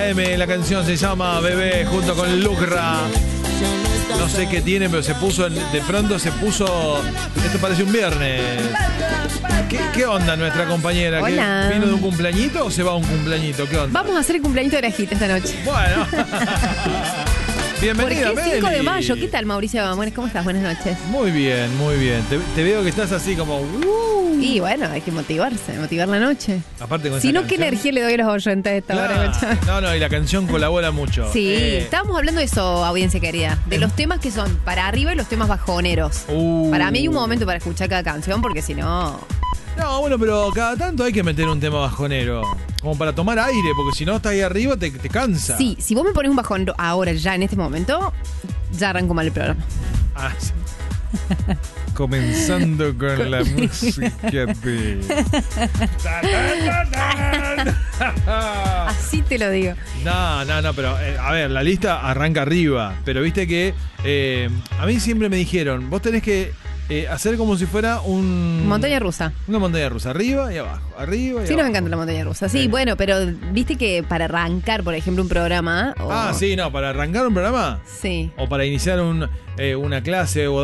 La canción se llama Bebé junto con Lucra. No sé qué tiene, pero se puso, de pronto se puso. Esto parece un viernes. ¿Qué onda nuestra compañera? Hola. ¿Vino de un cumpleañito o se va a un cumpleañito? ¿Qué onda? Vamos a hacer el cumpleañito de la Gita esta noche. Bueno. Bienvenida, Porque es 5 de Meli. mayo. ¿Qué tal, Mauricio Amores? ¿Cómo estás? Buenas noches. Muy bien, muy bien. Te veo que estás así como. Y bueno, hay que motivarse, motivar la noche. Aparte con Si esa no, ¿qué canción. energía le doy a los oyentes a esta hora? Claro. Nacho? No, y la canción colabora mucho. Sí, estábamos hablando de eso, audiencia querida. De los temas que son para arriba y los temas bajoneros. Para mí hay un momento para escuchar cada canción, porque si no... No, bueno, pero cada tanto hay que meter un tema bajonero. Como para tomar aire, porque si no estás ahí arriba te cansa. Sí, si vos me pones un bajón ahora, ya en este momento, ya arranco mal el programa. Ah, sí. Comenzando con la música de... Así te lo digo. No, pero a ver, la lista arranca arriba. Pero viste que a mí siempre me dijeron, vos tenés que hacer como si fuera Montaña rusa. una montaña rusa, arriba y abajo, arriba y Sí, abajo. nos encanta la montaña rusa. Sí, bueno, pero viste que para arrancar, por ejemplo, un programa... Sí, no, para arrancar un programa Sí. o para iniciar una clase o